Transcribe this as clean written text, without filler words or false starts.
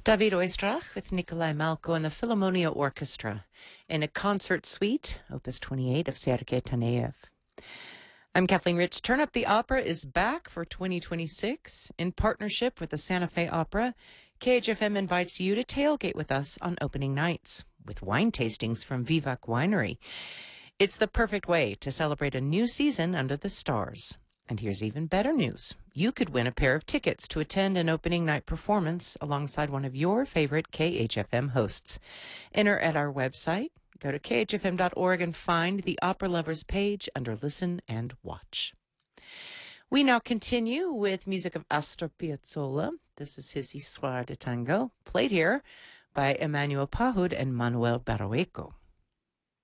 David Oistrakh with Nikolai Malko and the Philharmonia Orchestra in a concert suite, Opus 28 of Sergei Taneyev. I'm Kathleen Rich. Turn Up the Opera is back for 2026. In partnership with the Santa Fe Opera, KHFM invites you to tailgate with us on opening nights with wine tastings from Vivac Winery. It's the perfect way to celebrate a new season under the stars. And here's even better news. You could win a pair of tickets to attend an opening night performance alongside one of your favorite KHFM hosts. Enter at our website. Go to khfm.org and find the Opera Lovers page under Listen and Watch. We now continue with music of Astor Piazzolla. This is his Histoire de Tango, played here by Emmanuel Pahud and Manuel Barroeco.